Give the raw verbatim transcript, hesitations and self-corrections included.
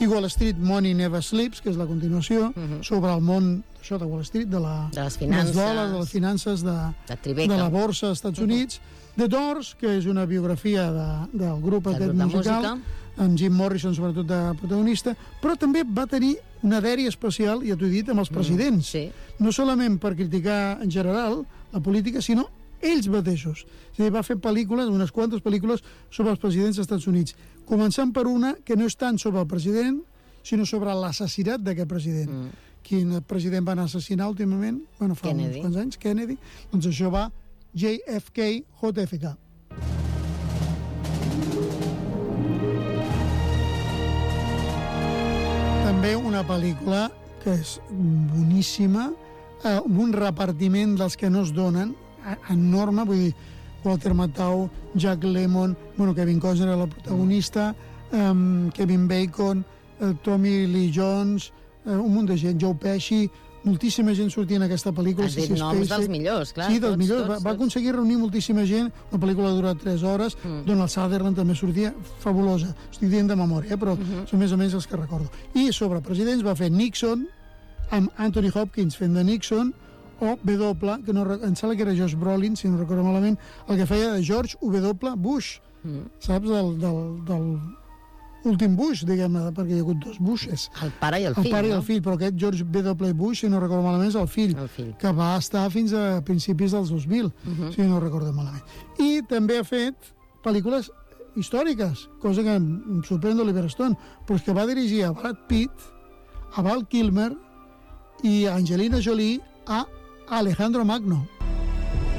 i Wall Street Money Never Sleeps, que és la continuació, uh-huh. sobre el món això de Wall Street, de, la, de les finances, dels dòlars, de les finances de, de, de la borsa als Estats Units. Uh-huh. The Doors, que és una biografia de, del grup del aquest grup musical, amb Jim Morrison sobretot de protagonista, però també va tenir una dèria especial, ja t'ho he dit, amb els presidents. Mm, sí. No solament per criticar en general la política, sinó ells mateixos. És a dir, va fer pel·lícules, unes quantes pel·lícules sobre els presidents dels Estats Units, començant per una que no és tant sobre el president, sinó sobre l'assassinat d'aquest president. Mm. Quin president van assassinar últimament? Bueno, fa Kennedy. uns quants anys, Kennedy. Doncs això va J F K, J F K. També una pel·lícula que és boníssima, eh, amb un repartiment dels que no es donen, enorme, vull dir, Walter Matthau, Jack Lemmon, bueno, Kevin Costner era el protagonista, um, Kevin Bacon, uh, Tommy Lee Jones, uh, un munt de gent, Joe Pesci, moltíssima gent sortia en aquesta pel·lícula. Has dit noms dels millors, clar. Sí, dels tots, millors. Tots, va, va tots. aconseguir reunir moltíssima gent, la pel·lícula ha durat tres hores, mm. Donald Sutherland també sortia, fabulosa. Estic dient de memòria, eh, però mm -hmm. són més o menys els que recordo. I sobre presidents va fer Nixon, amb Anthony Hopkins fent de Nixon, o W, que no, em sembla que era Josh Brolin, si no recordo malament, el que feia de George W. Bush, mm. saps, del, del, del últim Bush, diguem-ne, perquè hi ha hagut dos Bushes. El pare i el el fill, pare no? i el fill, però aquest George W. Bush, si no recordo malament, és el fill, el fill. que va estar fins a principis dels dos mil, uh-huh. si no recordo malament. I també ha fet pel·lícules històriques, cosa que em sorprèn d'Oliver Stone, però és que va dirigir a Brad Pitt, a Val Kilmer i a Angelina Jolie, a Alejandro Magno.